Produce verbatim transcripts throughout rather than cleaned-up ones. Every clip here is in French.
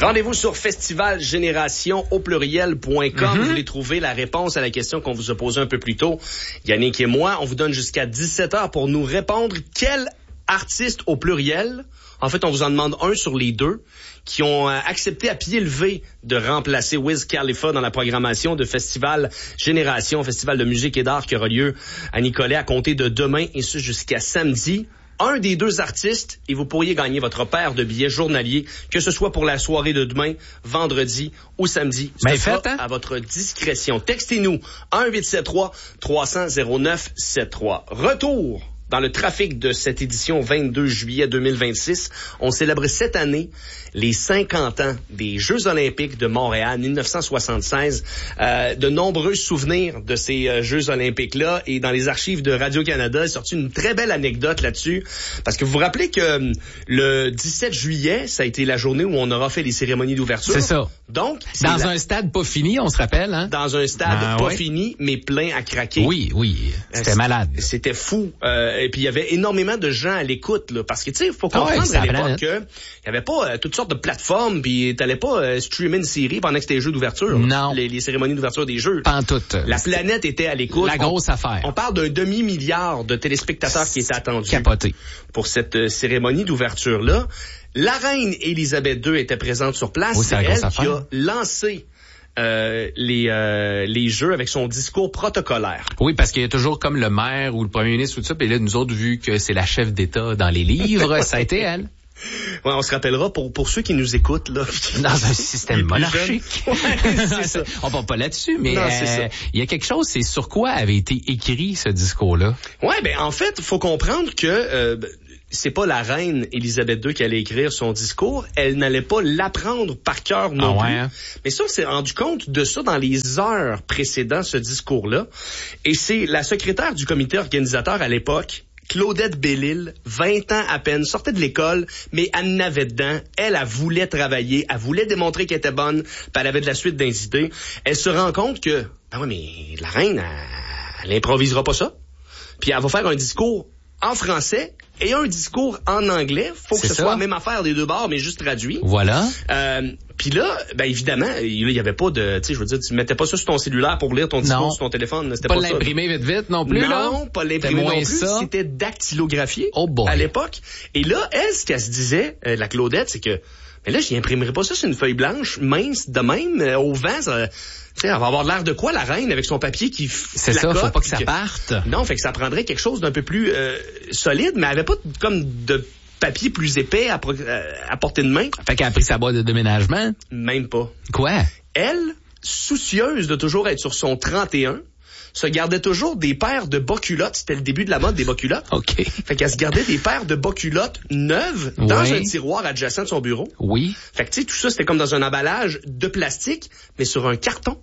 Rendez-vous sur festival génération au pluriel point com. Mm-hmm. Vous voulez trouver la réponse à la question qu'on vous a posée un peu plus tôt. Yannick et moi, on vous donne jusqu'à dix-sept heures pour nous répondre. Quel artiste au pluriel, en fait, on vous en demande un sur les deux, qui ont euh, accepté à pied levé de remplacer Wiz Khalifa dans la programmation de Festival Génération, festival de musique et d'art qui aura lieu à Nicolet à compter de demain et ce jusqu'à samedi. Un des deux artistes et vous pourriez gagner votre paire de billets journaliers, que ce soit pour la soirée de demain, vendredi ou samedi. Mais faites, hein? À votre discrétion. Textez-nous un huit sept trois trois cents zéro neuf sept trois. Retour dans le trafic de cette édition vingt-deux juillet deux mille vingt-six. On célèbre cette année les cinquante ans des Jeux olympiques de Montréal, dix-neuf cent soixante-seize. Euh, de nombreux souvenirs de ces euh, Jeux olympiques-là. Et dans les archives de Radio-Canada, il est sorti une très belle anecdote là-dessus. Parce que vous vous rappelez que euh, le dix-sept juillet, ça a été la journée où on aura fait les cérémonies d'ouverture. C'est ça. Donc, c'est dans la... un stade pas fini, on se rappelle, hein? Dans un stade ah, pas ouais. fini, mais plein à craquer. Oui, oui. C'était euh, malade. C'était fou. Euh, et puis, il y avait énormément de gens à l'écoute, là. Parce que, tu sais, il faut comprendre ah ouais, à l'époque que il y avait pas euh, toutes sortes de plateformes, puis t'allais pas euh, streamer une série pendant que c'était les jeux d'ouverture. Non. Les, les cérémonies d'ouverture des jeux. Pas en tout. La planète était à l'écoute. La grosse on, affaire. On parle d'un demi-milliard de téléspectateurs qui étaient attendus. Capoté. Pour cette euh, cérémonie d'ouverture-là. La reine Élisabeth deux était présente sur place. Oui, c'est elle elle affaire. qui a lancé Euh, les euh, les jeux avec son discours protocolaire. Oui, parce qu'il y a toujours comme le maire ou le premier ministre ou tout ça, puis là, nous autres, vu que c'est la chef d'État dans les livres, ça a été elle. Ouais, on se rappellera pour pour ceux qui nous écoutent là. Dans un système monarchique. Ouais, c'est ça. On va pas là-dessus, mais non, euh, il y a quelque chose, c'est sur quoi avait été écrit ce discours-là. Ouais, ben en fait, faut comprendre que euh, c'est pas la reine Élisabeth deux qui allait écrire son discours. Elle n'allait pas l'apprendre par cœur non ah plus. ouais, hein? Mais ça, on s'est rendu compte de ça dans les heures précédant ce discours-là. Et c'est la secrétaire du comité organisateur à l'époque, Claudette Bellil, vingt ans à peine, sortait de l'école, mais elle n'avait dedans. Elle, elle voulait travailler, elle voulait démontrer qu'elle était bonne, puis elle avait de la suite d'idées. Elle se rend compte que, ben oui, mais la reine, elle, elle improvisera pas ça. Puis elle va faire un discours en français et un discours en anglais. Faut que c'est ce ça. soit la même affaire des deux bords, mais juste traduit. Voilà. Euh, Puis là, ben évidemment, il y avait pas de, tu sais, je veux dire, tu mettais pas ça sur ton cellulaire pour lire ton discours non. sur ton téléphone. C'était pas, pas l'imprimer ça. vite vite non plus, non, là? Non, pas l'imprimer non plus. Ça. C'était dactylographié oh boy. à l'époque. Et là, elle, ce qu'elle se disait, euh, la Claudette, c'est que, mais là, j'y imprimerai pas ça sur une feuille blanche, mince, de même, euh, au vent, ça, tu sais, elle va avoir l'air de quoi, la reine, avec son papier qui c'est ça, faut pas que ça que... parte. Non, fait que ça prendrait quelque chose d'un peu plus euh, solide, mais elle avait pas comme de papier plus épais à, à portée de main. Fait qu'elle a pris sa boîte de déménagement? Même pas. Quoi? Elle, soucieuse de toujours être sur son trente et un, se gardait toujours des paires de bas culottes. C'était le début de la mode des bas culottes. OK. Fait qu'elle se gardait des paires de bas culottes neuves dans oui. un tiroir adjacent de son bureau. Oui. Fait que tu sais, tout ça, c'était comme dans un emballage de plastique, mais sur un carton.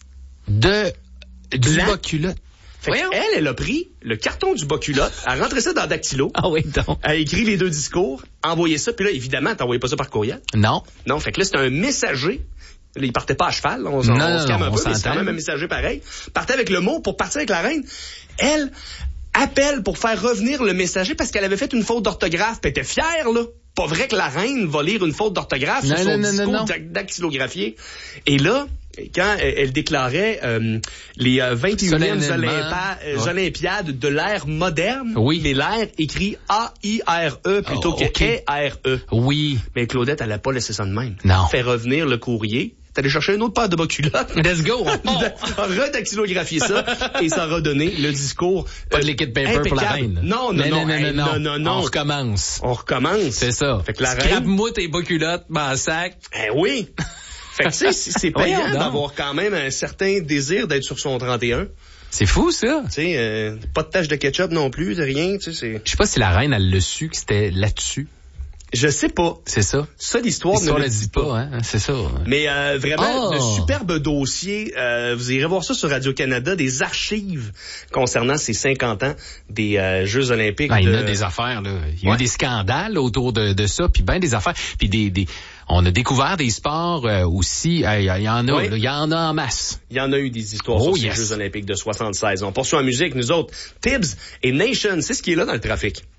De... du blanc. bas culotte. Fait qu'elle, elle a pris le carton du bas culotte, a rentré ça dans Dactylo. Ah oui, donc. A écrit les deux discours, envoyé ça, puis là, évidemment, t'envoyais pas ça par courriel. Non. Non, fait que là, c'était un messager. Là, il partait pas à cheval, là, on, non, on, non, on se calme non, un on peu, mais s'entend. c'est quand même un messager pareil. Partait avec le mot pour partir avec la reine. Elle appelle pour faire revenir le messager parce qu'elle avait fait une faute d'orthographe, puis elle était fière, là. Pas vrai que la reine va lire une faute d'orthographe non, sur son non, non, discours non, non. dactylographié. Et là, quand elle, elle déclarait euh, les euh, vingt et unième Olympa- euh, ouais. Olympiades de l'ère moderne, oui. mais l'ère écrit A I R E plutôt oh, okay. que E R E. Oui. Mais Claudette, elle n'a pas laissé ça de même. Non. Fait revenir le courrier. T'es allé chercher une autre paire de bas culottes. Let's go. Redactylographier ça et ça aura donné le discours. Pas de liquid paper impeccable. pour la reine. Non, non, non, non, non, hey, non, non, non, non. On recommence. On recommence. C'est ça. Fait que la reine. Scrape-moi tes bas culottes, ben sac. Eh oui. Fait que tu sais, c'est payant d'avoir quand même un certain désir d'être sur son trente et un. C'est fou, ça. Tu sais, euh, pas de tache de ketchup non plus, de rien, tu sais, c'est... Je sais pas si la reine, elle l'a su que c'était là-dessus. Je sais pas. C'est ça. Ça, l'histoire ne le dit pas, hein. C'est ça. Mais euh, vraiment, oh. de superbes dossiers. Euh, vous irez voir ça sur Radio-Canada, des archives concernant ces cinquante ans des euh, Jeux olympiques. Ben, de... Il y a des affaires, là. Il y a ouais. eu des scandales autour de, de ça, puis ben des affaires. Puis des, des... On a découvert des sports euh, aussi. Il euh, y, y en a, il oui. y en a en masse. Il y en a eu des histoires oh, sur yes. ces Jeux olympiques de soixante-seize. On poursuit en musique, nous autres. Tibbs et Nation, c'est ce qui est là dans le trafic.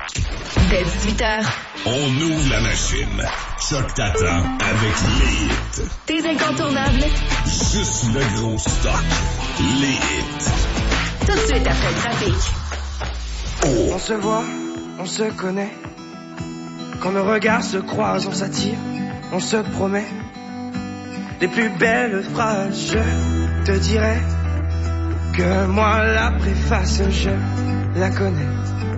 Dès dix-huit heures, on ouvre la machine. Choc t'attend avec les hits. tes incontournables, Juste le gros stock. Les hits. tout de suite après le trafic. On se voit, on se connaît. Quand nos regards se croisent, on s'attire, on se promet. Les plus belles phrases, je te dirai que moi la préface, je la connais.